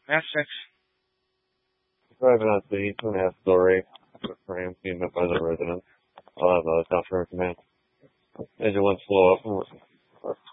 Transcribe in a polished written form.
That's six. Driving out the 2.5-story frame being met by the residents. I'll have a top for command. Engine 1 slow up.